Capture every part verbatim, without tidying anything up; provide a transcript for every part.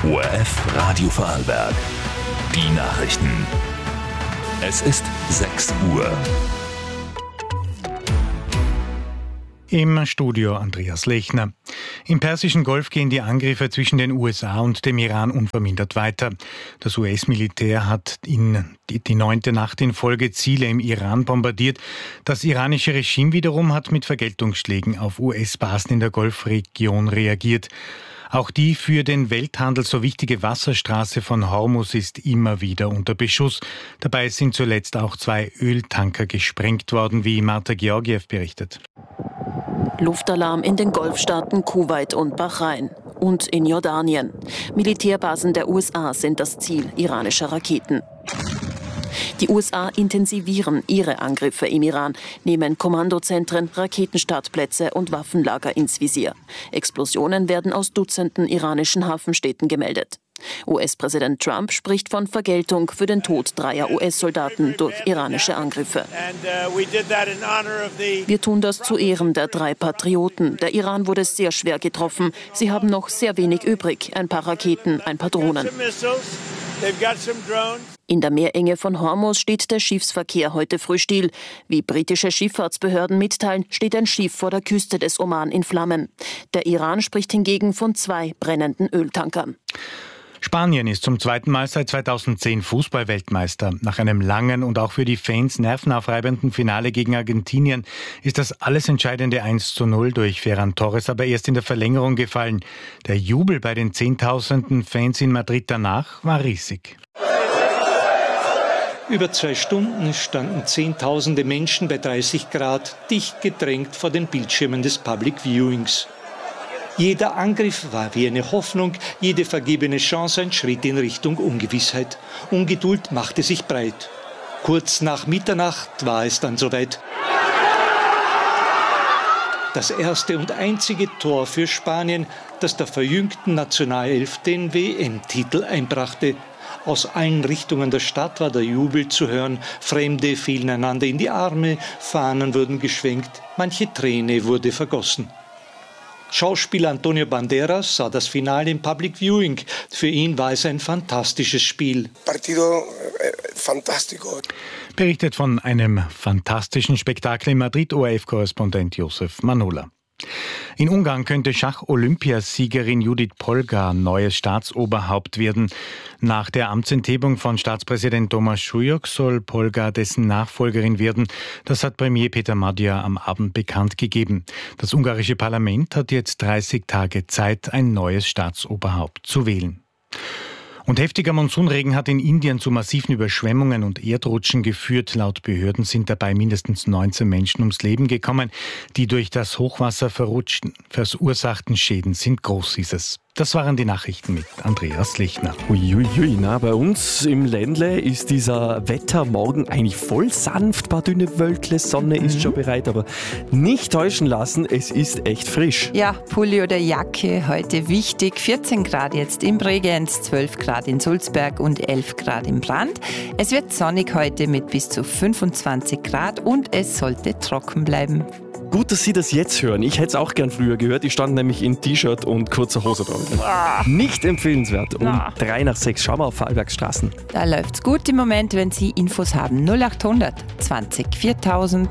O R F Radio Vorarlberg. Die Nachrichten. Es ist sechs Uhr. Im Studio Andreas Lechner. Im Persischen Golf gehen die Angriffe zwischen den U S A und dem Iran unvermindert weiter. Das U S-Militär hat in die, die neunte Nacht in Folge Ziele im Iran bombardiert. Das iranische Regime wiederum hat mit Vergeltungsschlägen auf U S-Basen in der Golfregion reagiert. Auch die für den Welthandel so wichtige Wasserstraße von Hormuz ist immer wieder unter Beschuss. Dabei sind zuletzt auch zwei Öltanker gesprengt worden, wie Marta Georgiev berichtet. Luftalarm in den Golfstaaten Kuwait und Bahrain und in Jordanien. Militärbasen der U S A sind das Ziel iranischer Raketen. Die U S A intensivieren ihre Angriffe im Iran, nehmen Kommandozentren, Raketenstartplätze und Waffenlager ins Visier. Explosionen werden aus Dutzenden iranischen Hafenstädten gemeldet. U S-Präsident Trump spricht von Vergeltung für den Tod dreier U S-Soldaten durch iranische Angriffe. Wir tun das zu Ehren der drei Patrioten. Der Iran wurde sehr schwer getroffen. Sie haben noch sehr wenig übrig. Ein paar Raketen, ein paar Drohnen. In der Meerenge von Hormuz steht der Schiffsverkehr heute früh still. Wie britische Schifffahrtsbehörden mitteilen, steht ein Schiff vor der Küste des Oman in Flammen. Der Iran spricht hingegen von zwei brennenden Öltankern. Spanien ist zum zweiten Mal seit zweitausendzehn Fußball-Weltmeister. Nach einem langen und auch für die Fans nervenaufreibenden Finale gegen Argentinien ist das alles entscheidende eins zu null durch Ferran Torres aber erst in der Verlängerung gefallen. Der Jubel bei den Zehntausenden Fans in Madrid danach war riesig. Über zwei Stunden standen Zehntausende Menschen bei dreißig Grad dicht gedrängt vor den Bildschirmen des Public Viewings. Jeder Angriff war wie eine Hoffnung, jede vergebene Chance ein Schritt in Richtung Ungewissheit. Ungeduld machte sich breit. Kurz nach Mitternacht war es dann soweit. Das erste und einzige Tor für Spanien, das der verjüngten Nationalelf den W M-Titel einbrachte. Aus allen Richtungen der Stadt war der Jubel zu hören. Fremde fielen einander in die Arme, Fahnen wurden geschwenkt, manche Träne wurde vergossen. Schauspieler Antonio Banderas sah das Finale im Public Viewing. Für ihn war es ein fantastisches Spiel. Partido fantástico. Berichtet von einem fantastischen Spektakel in Madrid O R F-Korrespondent Josef Manola. In Ungarn könnte Schach-Olympiasiegerin Judith Polgar neues Staatsoberhaupt werden. Nach der Amtsenthebung von Staatspräsident Tomáš Šujok soll Polgar dessen Nachfolgerin werden. Das hat Premier Peter Magyar am Abend bekannt gegeben. Das ungarische Parlament hat jetzt dreißig Tage Zeit, ein neues Staatsoberhaupt zu wählen. Und heftiger Monsunregen hat in Indien zu massiven Überschwemmungen und Erdrutschen geführt. Laut Behörden sind dabei mindestens neunzehn Menschen ums Leben gekommen. Die durch das Hochwasser verrutschten, verursachten Schäden sind groß, hieß es. Das waren die Nachrichten mit Andreas Lechner. Uiuiui, na, bei uns im Ländle ist dieser Wettermorgen eigentlich voll sanft. Ein paar dünne Wölkle, Sonne mhm. ist schon bereit, aber nicht täuschen lassen, es ist echt frisch. Ja, Pulli oder Jacke heute wichtig. vierzehn Grad jetzt in Bregenz, zwölf Grad in Sulzberg und elf Grad in Brand. Es wird sonnig heute mit bis zu fünfundzwanzig Grad und es sollte trocken bleiben. Gut, dass Sie das jetzt hören. Ich hätte es auch gern früher gehört. Ich stand nämlich in T-Shirt und kurzer Hose dran. Ah. Nicht empfehlenswert. Um ah. drei nach sechs schauen wir auf Vorarlbergstraßen. Da läuft's gut im Moment, wenn Sie Infos haben. null achthundert zwanzig viertausend.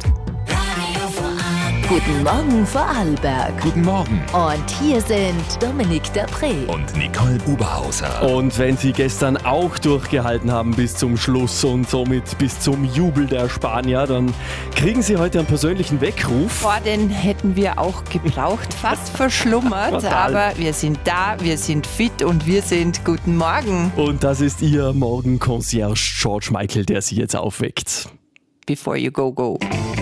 Guten Morgen Vorarlberg. Guten Morgen. Und hier sind Dominik Dapré und Nicole Oberhauser. Und wenn Sie gestern auch durchgehalten haben bis zum Schluss und somit bis zum Jubel der Spanier, dann kriegen Sie heute einen persönlichen Weckruf. Boah, den hätten wir auch gebraucht, fast verschlummert. Aber wir sind da, wir sind fit und wir sind Guten Morgen. Und das ist Ihr Morgen-Concierge George Michael, der Sie jetzt aufweckt. Before you go, go.